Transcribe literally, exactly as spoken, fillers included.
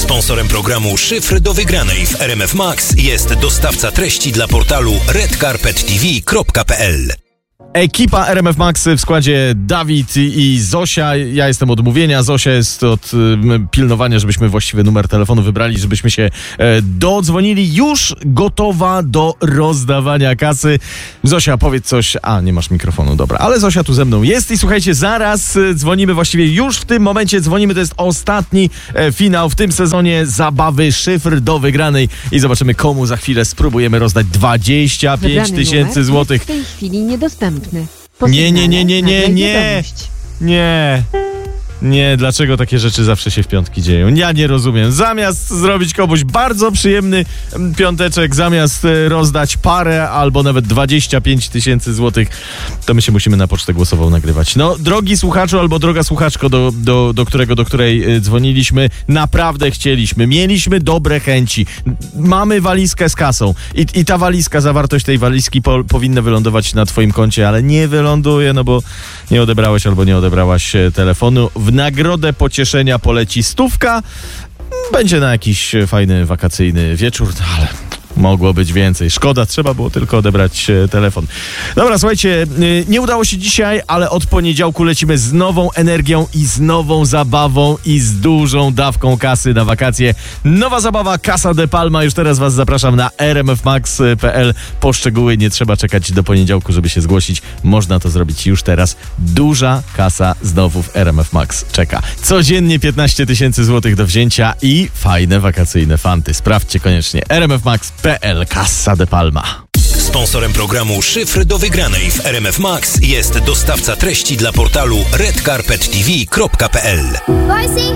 Sponsorem programu Szyfr do wygranej w R M F Max jest dostawca treści dla portalu red carpet t v kropka p l. Ekipa R M F Max w składzie Dawid i Zosia. Ja jestem od mówienia, Zosia jest od y, pilnowania, żebyśmy właściwy numer telefonu wybrali, żebyśmy się e, dodzwonili. Już gotowa do rozdawania kasy. Zosia, powiedz coś. A, nie masz mikrofonu, dobra. Ale Zosia tu ze mną jest i słuchajcie, zaraz y, dzwonimy, właściwie już w tym momencie dzwonimy. To jest ostatni e, finał w tym sezonie zabawy Szyfr do wygranej i zobaczymy, komu za chwilę spróbujemy rozdać dwadzieścia pięć tysięcy złotych. W tej chwili niedostępny. Nie, nie, nie, nie, nie, nie, nie, nie, dlaczego takie rzeczy zawsze się w piątki dzieją? Ja nie rozumiem. Zamiast zrobić komuś bardzo przyjemny piąteczek, zamiast rozdać parę albo nawet dwadzieścia pięć tysięcy złotych, to my się musimy na pocztę głosową nagrywać. No, drogi słuchaczu albo droga słuchaczko, do, do, do którego, do której dzwoniliśmy, naprawdę chcieliśmy, mieliśmy dobre chęci, mamy walizkę z kasą i, i ta walizka, zawartość tej walizki po, powinna wylądować na twoim koncie, ale nie wyląduje, no bo nie odebrałeś albo nie odebrałaś telefonu. W nagrodę pocieszenia poleci stówka. Będzie na jakiś fajny, wakacyjny wieczór, no ale mogło być więcej. Szkoda, trzeba było tylko odebrać telefon. Dobra, słuchajcie, nie udało się dzisiaj, ale od poniedziałku lecimy z nową energią i z nową zabawą i z dużą dawką kasy na wakacje. Nowa zabawa Casa de Palma. Już teraz was zapraszam na r m f max kropka p l. Po szczegóły nie trzeba czekać do poniedziałku, żeby się zgłosić. Można to zrobić już teraz. Duża kasa znowu w R M F Max czeka. Codziennie piętnaście tysięcy złotych do wzięcia i fajne wakacyjne fanty. Sprawdźcie koniecznie r m f max kropka p l. Casa de Palma. Sponsorem programu Szyfr do wygranej w R M F Max jest dostawca treści dla portalu red carpet t v kropka p l.